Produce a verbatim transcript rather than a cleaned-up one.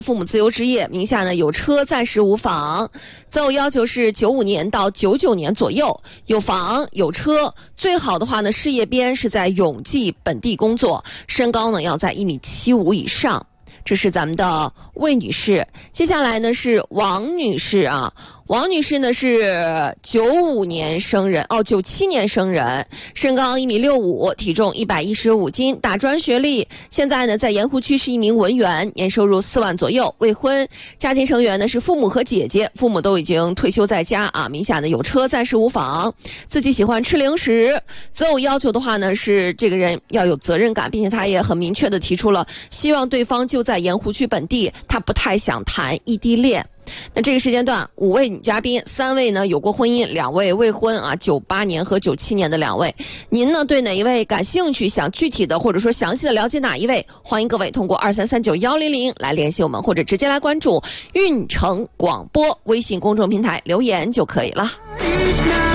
父母自由职业，名下呢有车，暂时无房，择偶要求是九五年到九九年左右，有房有车，最好的话呢事业编是在永济本地工作，身高呢要在一米七五以上。这是咱们的魏女士。接下来呢是王女士啊，王女士呢是九五年生人，哦，九七年生人，身高一米六五，体重一百一十五斤，大专学历，现在呢在盐湖区是一名文员，年收入四万左右，未婚，家庭成员呢是父母和姐姐，父母都已经退休在家啊，名下呢有车，暂时无房，自己喜欢吃零食。择偶要求的话呢是这个人要有责任感，并且他也很明确的提出了希望对方就在盐湖区本地，他不太想谈异地恋。那这个时间段五位女嘉宾，三位呢有过婚姻，两位未婚啊，九八年和九七年的两位，您呢对哪一位感兴趣，想具体的或者说详细的了解哪一位，欢迎各位通过二三三九幺零零来联系我们，或者直接来关注运城广播微信公众平台留言就可以了。